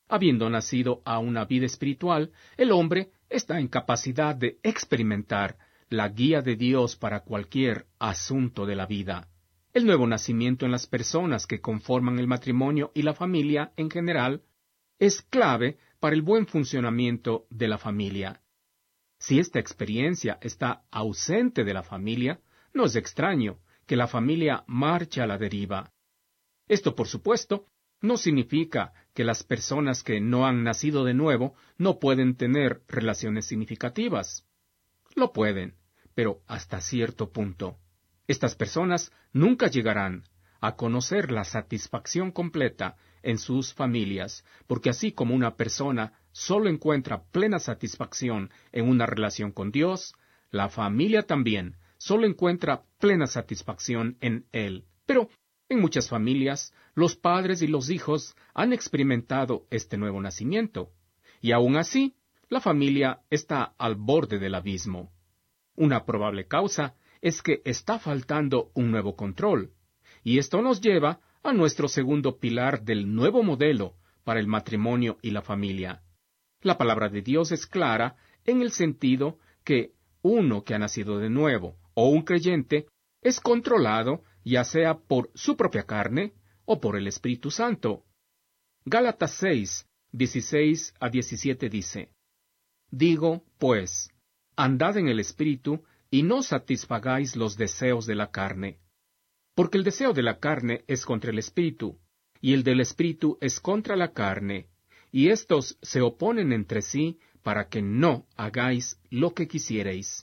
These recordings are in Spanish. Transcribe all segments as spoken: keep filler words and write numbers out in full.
Habiendo nacido a una vida espiritual, el hombre está en capacidad de experimentar la guía de Dios para cualquier asunto de la vida. El nuevo nacimiento en las personas que conforman el matrimonio y la familia en general es clave para el buen funcionamiento de la familia. Si esta experiencia está ausente de la familia, no es extraño que la familia marche a la deriva. Esto, por supuesto, no significa que las personas que no han nacido de nuevo no pueden tener relaciones significativas. Lo pueden, pero hasta cierto punto. Estas personas nunca llegarán a conocer la satisfacción completa en sus familias, porque así como una persona solo encuentra plena satisfacción en una relación con Dios, la familia también solo encuentra plena satisfacción en Él. Pero en muchas familias, los padres y los hijos han experimentado este nuevo nacimiento, y aún así, la familia está al borde del abismo. Una probable causa es que está faltando un nuevo control, y esto nos lleva a nuestro segundo pilar del nuevo modelo para el matrimonio y la familia. La palabra de Dios es clara en el sentido que uno que ha nacido de nuevo o un creyente es controlado ya sea por su propia carne o por el Espíritu Santo. Gálatas seis, dieciséis a diecisiete dice: Digo, pues, andad en el Espíritu y no satisfagáis los deseos de la carne. Porque el deseo de la carne es contra el Espíritu, y el del Espíritu es contra la carne, y éstos se oponen entre sí para que no hagáis lo que quisierais.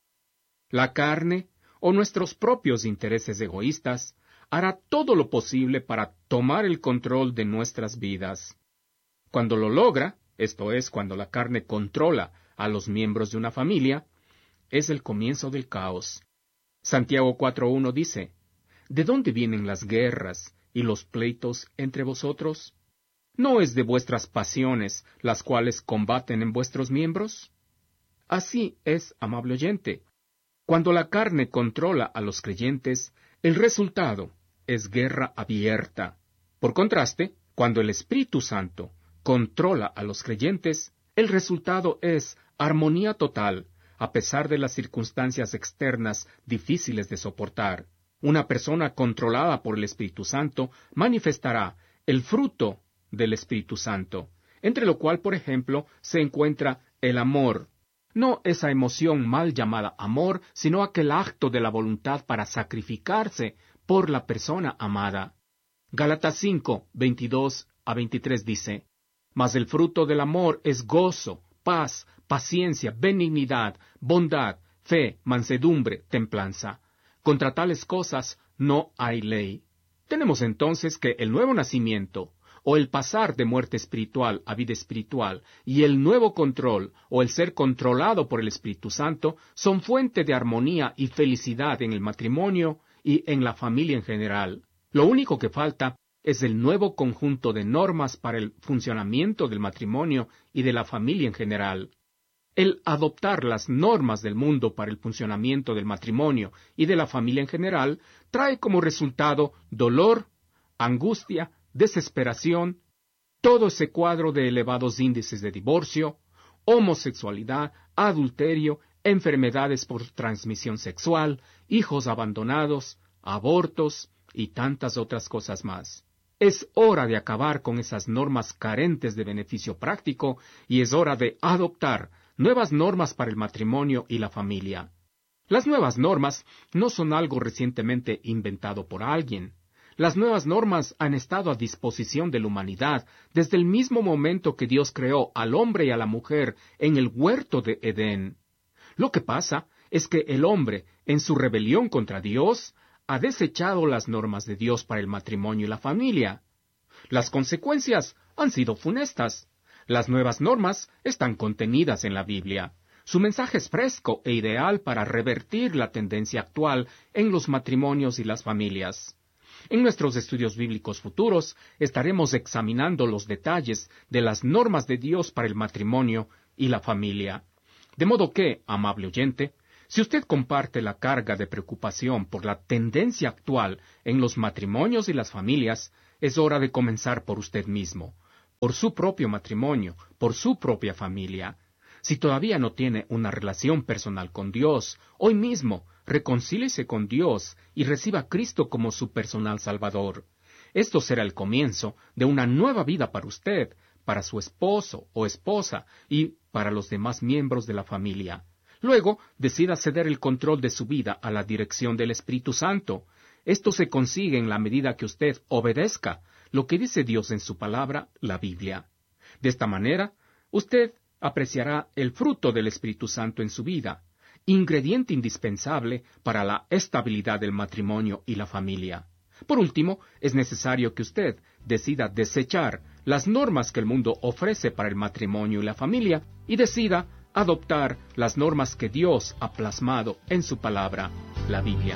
La carne, o nuestros propios intereses egoístas, hará todo lo posible para tomar el control de nuestras vidas. Cuando lo logra, esto es, cuando la carne controla a los miembros de una familia, es el comienzo del caos. Santiago cuatro uno dice: ¿De dónde vienen las guerras y los pleitos entre vosotros? ¿No es de vuestras pasiones las cuales combaten en vuestros miembros? Así es, amable oyente. Cuando la carne controla a los creyentes, el resultado es guerra abierta. Por contraste, cuando el Espíritu Santo controla a los creyentes, el resultado es armonía total, a pesar de las circunstancias externas difíciles de soportar. Una persona controlada por el Espíritu Santo manifestará el fruto del Espíritu Santo, entre lo cual, por ejemplo, se encuentra el amor. No esa emoción mal llamada amor, sino aquel acto de la voluntad para sacrificarse por la persona amada. Gálatas cinco, veintidós a veintitrés dice: Mas el fruto del amor es gozo, paz, paciencia, benignidad, bondad, fe, mansedumbre, templanza. Contra tales cosas no hay ley. Tenemos entonces que el nuevo nacimiento, o el pasar de muerte espiritual a vida espiritual, y el nuevo control, o el ser controlado por el Espíritu Santo, son fuente de armonía y felicidad en el matrimonio y en la familia en general. Lo único que falta es el nuevo conjunto de normas para el funcionamiento del matrimonio y de la familia en general. El adoptar las normas del mundo para el funcionamiento del matrimonio y de la familia en general trae como resultado dolor, angustia, desesperación, todo ese cuadro de elevados índices de divorcio, homosexualidad, adulterio, enfermedades por transmisión sexual, hijos abandonados, abortos y tantas otras cosas más. Es hora de acabar con esas normas carentes de beneficio práctico y es hora de adoptar nuevas normas para el matrimonio y la familia. Las nuevas normas no son algo recientemente inventado por alguien. Las nuevas normas han estado a disposición de la humanidad desde el mismo momento que Dios creó al hombre y a la mujer en el huerto de Edén. Lo que pasa es que el hombre, en su rebelión contra Dios, ha desechado las normas de Dios para el matrimonio y la familia. Las consecuencias han sido funestas. Las nuevas normas están contenidas en la Biblia. Su mensaje es fresco e ideal para revertir la tendencia actual en los matrimonios y las familias. En nuestros estudios bíblicos futuros estaremos examinando los detalles de las normas de Dios para el matrimonio y la familia. De modo que, amable oyente, si usted comparte la carga de preocupación por la tendencia actual en los matrimonios y las familias, es hora de comenzar por usted mismo. por su propio matrimonio, por su propia familia. Si todavía no tiene una relación personal con Dios, hoy mismo reconcíliese con Dios y reciba a Cristo como su personal Salvador. Esto será el comienzo de una nueva vida para usted, para su esposo o esposa y para los demás miembros de la familia. Luego, decida ceder el control de su vida a la dirección del Espíritu Santo. Esto se consigue en la medida que usted obedezca lo que dice Dios en su palabra, la Biblia. De esta manera, usted apreciará el fruto del Espíritu Santo en su vida, ingrediente indispensable para la estabilidad del matrimonio y la familia. Por último, es necesario que usted decida desechar las normas que el mundo ofrece para el matrimonio y la familia y decida adoptar las normas que Dios ha plasmado en su palabra, la Biblia.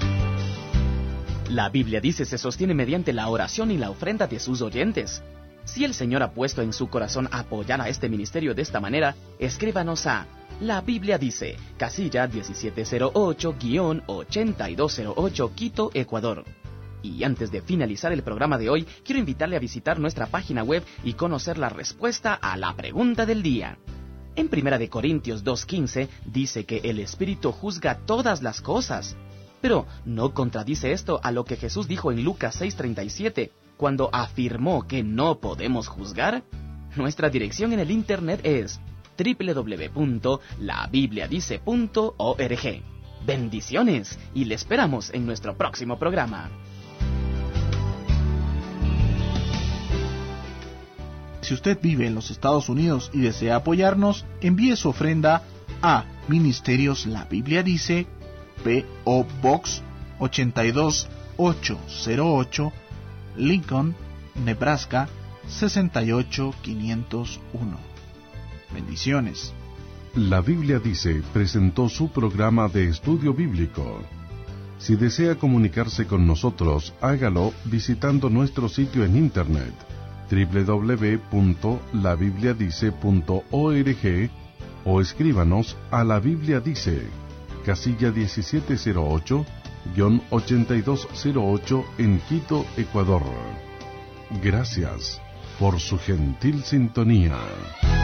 La Biblia dice se sostiene mediante la oración y la ofrenda de sus oyentes. Si el Señor ha puesto en su corazón apoyar a este ministerio de esta manera, escríbanos a La Biblia dice, casilla diecisiete cero ocho ochenta y dos cero ocho, Quito, Ecuador. Y antes de finalizar el programa de hoy, quiero invitarle a visitar nuestra página web y conocer la respuesta a la pregunta del día. En primera de Corintios dos quince dice que el Espíritu juzga todas las cosas. Pero, ¿no contradice esto a lo que Jesús dijo en Lucas seis treinta y siete, cuando afirmó que no podemos juzgar? Nuestra dirección en el Internet es doble u doble u doble u punto la biblia dice punto org. Bendiciones y le esperamos en nuestro próximo programa. Si usted vive en los Estados Unidos y desea apoyarnos, envíe su ofrenda a Ministerios La Biblia Dice, P O Box ochenta y dos mil ochocientos ocho, Lincoln, Nebraska sesenta y ocho mil quinientos uno. Bendiciones. La Biblia Dice presentó su programa de estudio bíblico. Si desea comunicarse con nosotros, hágalo visitando nuestro sitio en internet doble u doble u doble u punto la biblia dice punto org o escríbanos a La Biblia Dice, casilla diecisiete cero ocho ochenta y dos cero ocho en Quito, Ecuador. Gracias por su gentil sintonía.